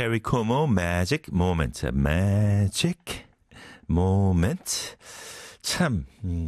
Perry Como, Magic Moment. Magic Moment. 참,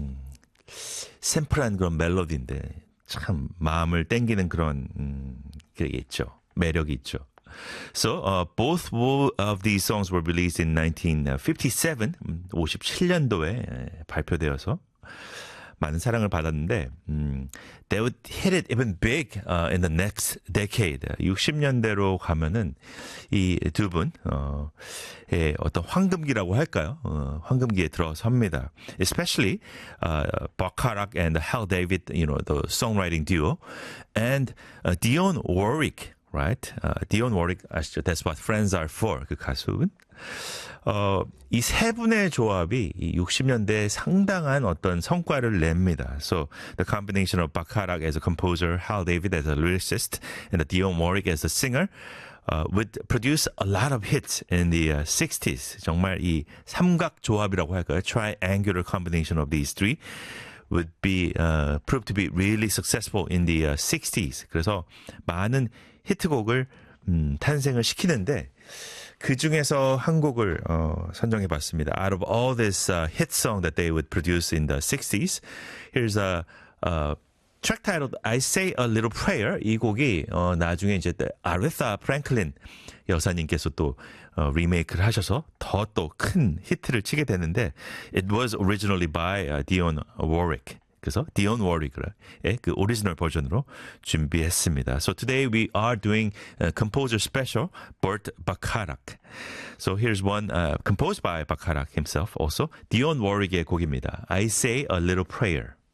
샘플한 그런 멜로디인데, 참, 마음을 땡기는 그런, 그게 있죠. 매력이 있죠. So, both of these songs were released in 1957, 57년도에 발표되어서 많은 사랑을 받았는데, they would hit it even big in the next decade. 60년대로 가면은 이 두 분, 어떤 황금기라고 할까요? 황금기에 들어섭니다. Especially, Bacharach and Hal David, the songwriting duo, and Dionne Warwick. Right? Dionne Warwick 아시죠? That's what friends are for. 그 가수분. 이 세 분의 조합이 이 60년대에 상당한 어떤 성과를 냅니다. So the combination of Bacharach as a composer, Hal David as a lyricist, and Dionne Warwick as a singer would produce a lot of hits in the 60s. 정말 이 삼각 조합이라고 할까요? Triangular combination of these three would be proved to be really successful in the 60s. 그래서 많은 히트곡을 탄생을 시키는데 그 중에서 한 곡을 선정해 봤습니다. Out of all this hit song that they would produce in the 60s, here's a track titled I Say a Little Prayer. 이 곡이 나중에 이제 아레사 프랭클린 여사님께서 또 리메이크를 하셔서 더 또 큰 히트를 치게 되는데 it was originally by Dionne Warwick. 그래서 Dionne Warwick의 그 오리지널 버전으로 준비했습니다. So today we are doing a composer special, Burt Bacharach. So here's one composed by Bacharach himself, also Dionne Warwick의 곡입니다. I Say a Little Prayer.